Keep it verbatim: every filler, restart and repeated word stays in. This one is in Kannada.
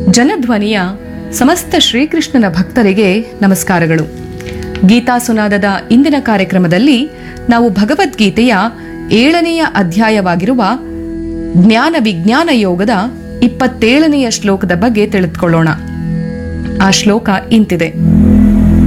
ಜನಧ್ವನಿಯ ಸಮಸ್ತ ಶ್ರೀಕೃಷ್ಣನ ಭಕ್ತರಿಗೆ ನಮಸ್ಕಾರಗಳು. ಗೀತಾ ಸುನಾದದ ಇಂದಿನ ಕಾರ್ಯಕ್ರಮದಲ್ಲಿ ನಾವು ಭಗವದ್ಗೀತೆಯ ಏಳನೆಯ ಅಧ್ಯಾಯವಾಗಿರುವ ಜ್ಞಾನ ವಿಜ್ಞಾನ ಯೋಗದ ಇಪ್ಪತ್ತೇಳನೆಯ ಶ್ಲೋಕದ ಬಗ್ಗೆ ತಿಳಿದುಕೊಳ್ಳೋಣ. ಆ ಶ್ಲೋಕ ಇಂತಿದೆ: